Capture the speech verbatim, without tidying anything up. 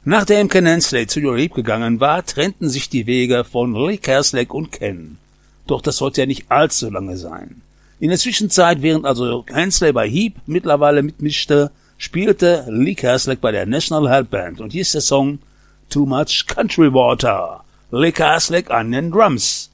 Nachdem Ken Hensley zu Uriah Heep gegangen war, trennten sich die Wege von Lee Kerslake und Ken. Doch das sollte ja nicht allzu lange sein. In der Zwischenzeit, während also Hensley bei Heep mittlerweile mitmischte, spielte Lee Kerslake bei der National Help Band. Und hier ist der Song Too Much Country Water. Lee Kerslake an den Drums.